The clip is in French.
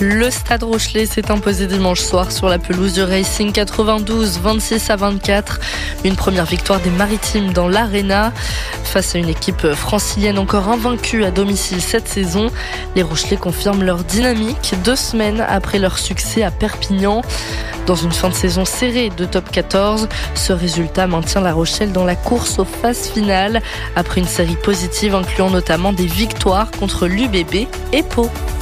Le Stade Rochelais s'est imposé dimanche soir sur la pelouse du Racing 92, 26-24. Une première victoire des Maritimes dans l'Arena. Face à une équipe francilienne encore invaincue à domicile cette saison, les Rochelais confirment leur dynamique 2 semaines après leur succès à Perpignan. Dans une fin de saison serrée de top 14, ce résultat maintient La Rochelle dans la course aux phases finales après une série positive incluant notamment des victoires contre l'UBB et Pau.